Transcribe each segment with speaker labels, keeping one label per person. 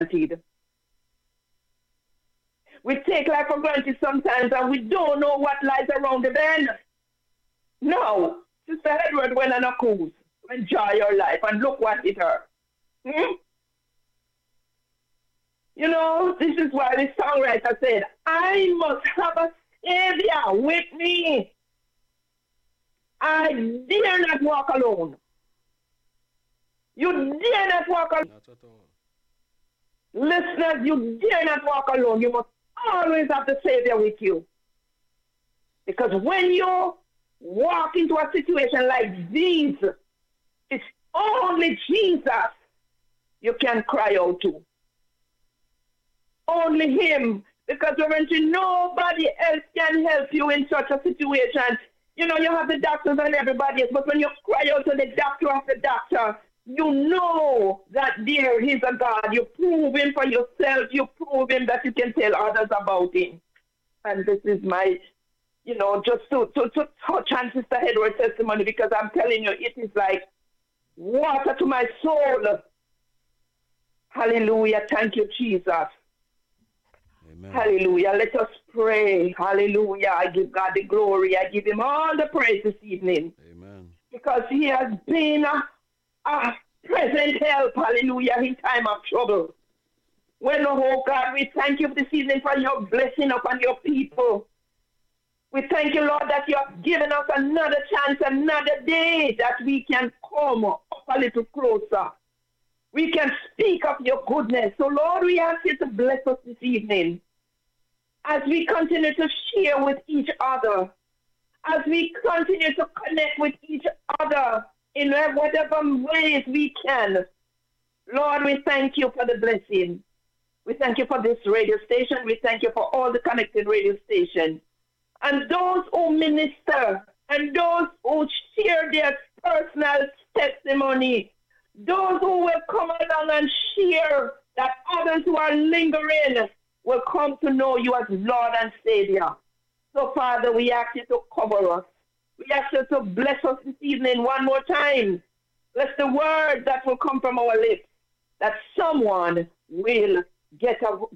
Speaker 1: granted. We take life for granted sometimes and we don't know what lies around the bend. No, Sister Edward went on a cruise to enjoy your life and look what hit her. Hmm? You know, this is why the songwriter said, I must have a Savior with me. I dare not walk alone. You dare not walk alone.
Speaker 2: Not at all.
Speaker 1: Listeners, you dare not walk alone. You must always have the Savior with you. Because when you walk into a situation like this, it's only Jesus you can cry out to. Only Him. Because nobody else can help you in such a situation. You know, you have the doctors and everybody else, but when you cry out to the doctor after doctor, you know that there is a God. You prove Him for yourself. You prove Him that you can tell others about Him. And this is my, you know, just to touch on Sister Edward's testimony, because I'm telling you, it is like water to my soul. Hallelujah. Thank you, Jesus.
Speaker 2: Amen.
Speaker 1: Hallelujah. Let us pray. Hallelujah. I give God the glory. I give Him all the praise this evening.
Speaker 2: Amen.
Speaker 1: Because He has been a present help. Hallelujah. In time of trouble. Well, oh God, we thank you this evening for your blessing upon your people. We thank you, Lord, that you have given us another chance, another day that we can come up a little closer. We can speak of your goodness. So, Lord, we ask you to bless us this evening as we continue to share with each other, as we continue to connect with each other in whatever ways we can. Lord, we thank you for the blessing. We thank you for this radio station. We thank you for all the connected radio stations. And those who minister and those who share their personal testimony, those who will come along and share, that others who are lingering will come to know you as Lord and Savior. So, Father, we ask you to cover us. We ask you to bless us this evening one more time. Bless the word that will come from our lips, that someone will get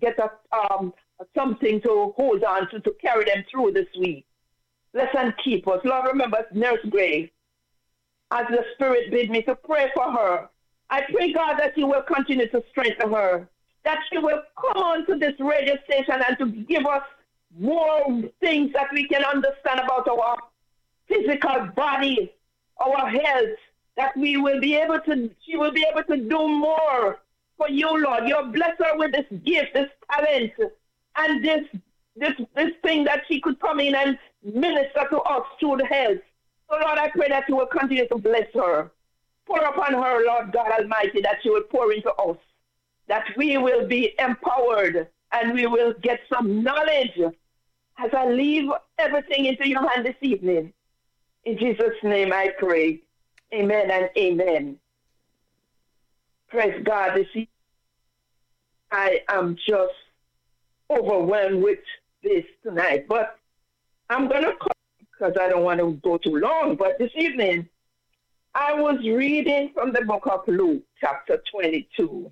Speaker 1: something to hold on to carry them through this week. Bless and keep us. Lord, remember Nurse Gray, as the Spirit bid me to pray for her. I pray, God, that you will continue to strengthen her, that she will come on to this radio station and to give us more things that we can understand about our physical body, our health, that she will be able to do more for you, Lord. You'll bless her with this gift, this talent, and this thing that she could come in and minister to us through the health. So, Lord, I pray that you will continue to bless her. Pour upon her, Lord God Almighty, that she will pour into us, that we will be empowered and we will get some knowledge as I leave everything into your hand this evening. In Jesus' name I pray. Amen and amen. Praise God. This evening, I am just overwhelmed with this tonight, but I'm going to call because I don't want to go too long. But this evening, I was reading from the book of Luke, chapter 22.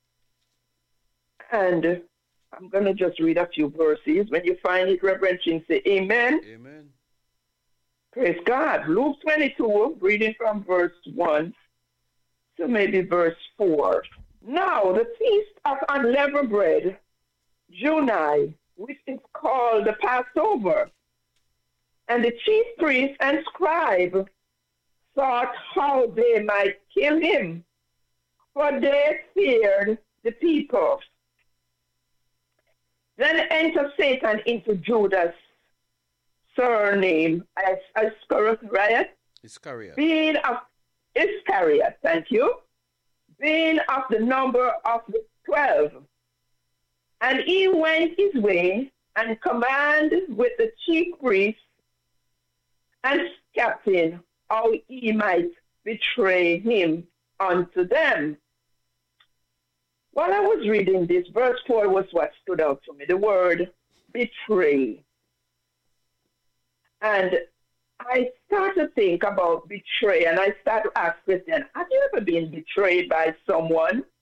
Speaker 1: And I'm going to just read a few verses. When you find it, Reverend Chin, say amen.
Speaker 2: Amen.
Speaker 1: Praise God. Luke 22, reading from verse 1 to maybe verse 4. Now, the feast of unleavened bread drew nigh, which is called the Passover. And the chief priests and scribes sought how they might kill him, for they feared the people. Then entered Satan into Judas, surname Iscariot, being of Iscariot, thank you, being of the number of the 12. And he went his way and commanded with the chief priests and captain how he might betray him unto them. While I was reading this, verse 4 was what stood out to me, the word betray. And I started to think about betray, and I started to ask questions. Have you ever been betrayed by someone?